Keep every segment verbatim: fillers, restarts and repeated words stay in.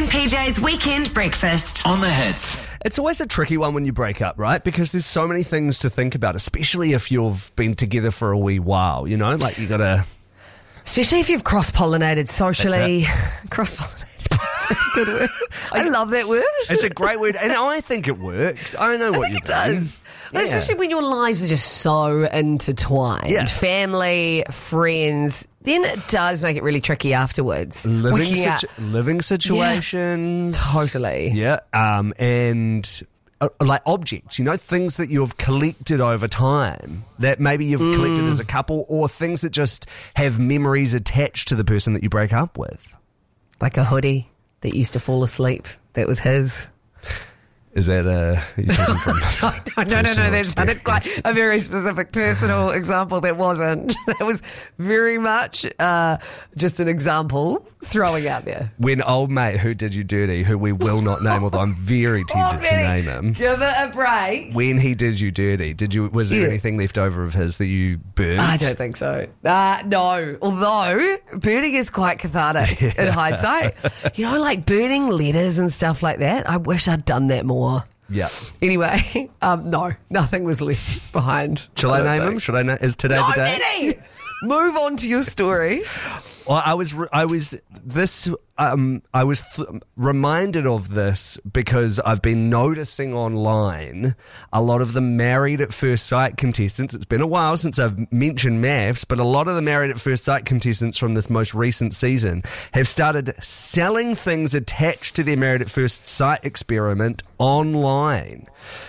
P J's Weekend Breakfast. On the Hits. It's always a tricky one when you break up, right? Because there's so many things to think about, especially if you've been together for a wee while, you know? Like, you gotta... Especially if you've cross-pollinated socially. Cross-pollinated. Good word. I love that word. It's a great word, and I think it works. I know what I think you're it doing. does. Yeah. Especially when your lives are just so intertwined. Yeah. Family, friends, then it does make it really tricky afterwards. Living, Working out- situ- living situations. Totally. Yeah, um, and... Uh, like objects, you know, things that you've collected over time that maybe you've Mm. collected as a couple, or things that just have memories attached to the person that you break up with. Like a hoodie that used to fall asleep. That was his. Is that uh, are you talking from? No, no, no, no. personal That's not a, experience? quite a very specific personal example. That wasn't. That was very much uh, just an example throwing out there. When old mate who did you dirty, who we will not name, although I'm very tempted to name him. Give it a break. When he did you dirty, did you? Was there Yeah. anything left over of his that you burned? I don't think so. Uh, no. Although burning is quite cathartic in hindsight. You know, like burning letters and stuff like that. I wish I'd done that more. Yeah. Anyway, um, no, nothing was left behind. Shall I, don't name think. him? Should I? Na- is today No, the day? Benny! Move on to your story. Well, I was, I was this, um, I was th- reminded of this because I've been noticing online a lot of the Married at First Sight contestants. It's been a while since I've mentioned maths, but a lot of the Married at First Sight contestants from this most recent season have started selling things attached to their Married at First Sight experiment online.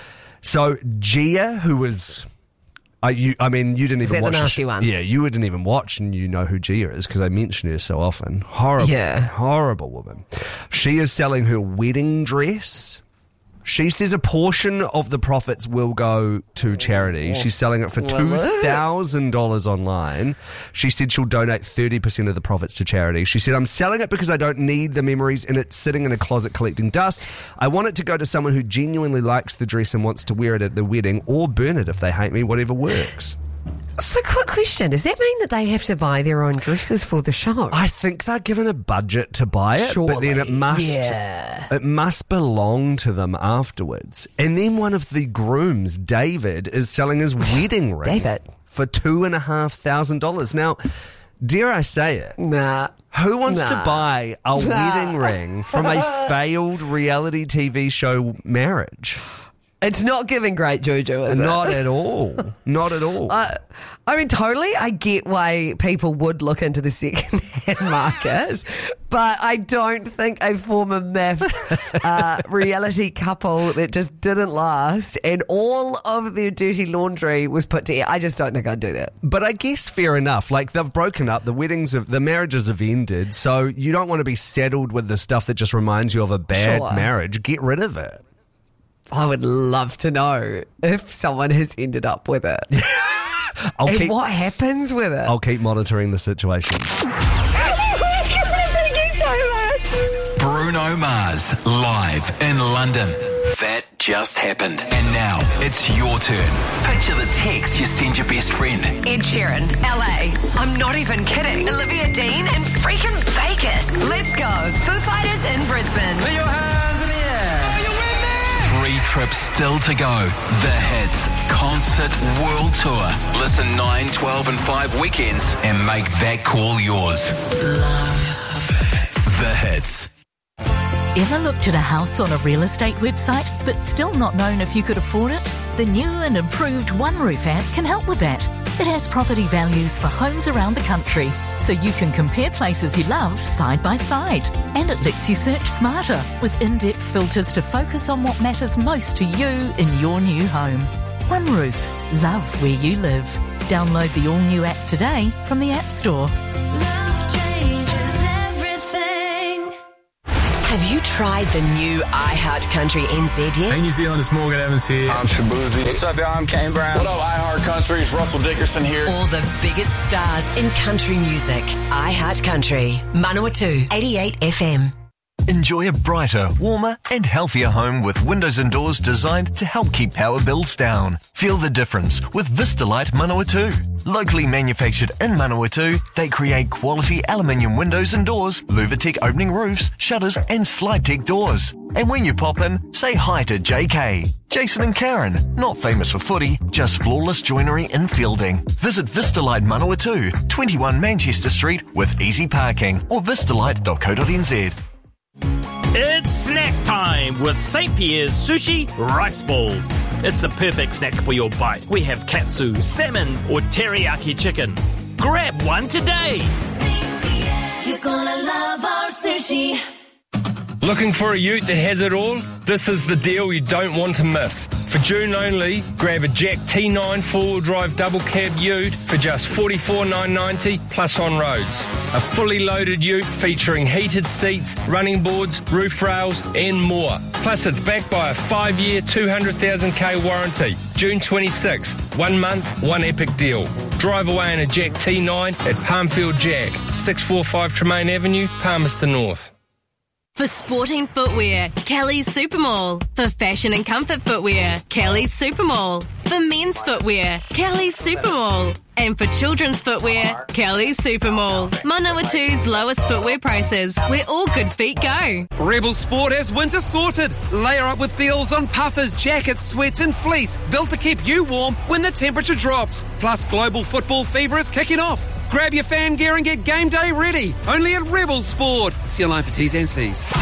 So Gia, who was... I, you, I mean, you didn't Is even that watch the sh- nasty one? Yeah, you didn't even watch, and you know who Gia is because I mention her so often. Horrible, Yeah. horrible woman. She is selling her wedding dress. She says a portion of the profits will go to charity. She's selling it for two thousand dollars online. She said she'll donate thirty percent of the profits to charity. She said, I'm selling it because I don't need the memories and it's sitting in a closet collecting dust. I want it to go to someone who genuinely likes the dress and wants to wear it at the wedding, or burn it if they hate me, whatever works. So, quick question. Does that mean that they have to buy their own dresses for the show? I think they're given a budget to buy it, but then it Surely, must yeah. it must belong to them afterwards. And then one of the grooms, David, is selling his wedding ring David. for two and a half thousand dollars. Now, dare I say it? Nah. Who wants Nah. to buy a Nah. wedding ring from a failed reality T V show marriage? It's not giving great juju, is it? Not at all. Not at all. Uh, I mean, totally, I get why people would look into the second-hand market, but I don't think a former maths uh, reality couple that just didn't last and all of their dirty laundry was put to air. I just don't think I'd do that. But I guess fair enough. Like, they've broken up, the weddings, have, the marriages have ended, so you don't want to be saddled with the stuff that just reminds you of a bad Sure. marriage. Get rid of it. I would love to know if someone has ended up with it. I'll and keep. what happens with it? I'll keep monitoring the situation. Bruno Mars, live in London. That just happened. And now, it's your turn. Picture the text you send your best friend. Ed Sheeran, L A. I'm not even kidding. Olivia Dean in freaking Vegas. Let's go. Foo Fighters in Brisbane. Put your hands in the air. Are you with me? Three trips still to go. The Hits Concert World Tour. Listen nine, twelve and five weekends and make that call yours. Love The Hits. Ever looked at a house on a real estate website but still not known if you could afford it? The new and improved OneRoof app can help with that. It has property values for homes around the country, so you can compare places you love side by side. And it lets you search smarter with in-depth filters to focus on what matters most to you in your new home. OneRoof. Love where you live. Download the all-new app today from the App Store. Have you tried the new iHeart Country N Z yet? Hey, New Zealand, it's Morgan Evans here. I'm Shabuzi. What's up, y'all? I'm Kane Brown. What up, iHeart Country? It's Russell Dickerson here. All the biggest stars in country music. iHeart Country. Manawatu, eighty-eight F M. Enjoy a brighter, warmer and healthier home with windows and doors designed to help keep power bills down. Feel the difference with Vistalite Manawatu. Locally manufactured in Manawatu, they create quality aluminium windows and doors, Luvatec opening roofs, shutters and SlideTech doors. And when you pop in, say hi to J K. Jason and Karen, not famous for footy, just flawless joinery and fielding. Visit Vistalite Manawatu, twenty-one Manchester Street with easy parking or vistalite dot co dot n z. It's snack time with Saint Pierre's Sushi Rice Balls. It's the perfect snack for your bite. We have katsu, salmon or teriyaki chicken. Grab one today. You're gonna love our sushi. Looking for a ute that has it all? This is the deal you don't want to miss. For June only, grab a Jack T nine four-wheel drive double cab ute for just forty-four thousand nine hundred ninety dollars plus on roads. A fully loaded ute featuring heated seats, running boards, roof rails and more. Plus it's backed by a five-year, two hundred thousand k warranty. June twenty-sixth, one month, one epic deal. Drive away in a Jack T nine at Palmfield Jack, six forty-five Tremaine Avenue, Palmerston North. For sporting footwear, Kelly's Supermall. For fashion and comfort footwear, Kelly's Supermall. For men's footwear, Kelly's Supermall. And for children's footwear, Kelly's Supermall. Manawatu's lowest footwear prices, where all good feet go. Rebel Sport has winter sorted. Layer up with deals on puffers, jackets, sweats and fleece, built to keep you warm when the temperature drops. Plus, global football fever is kicking off. Grab your fan gear and get game day ready. Only at Rebel Sport. See you line for T's and C's.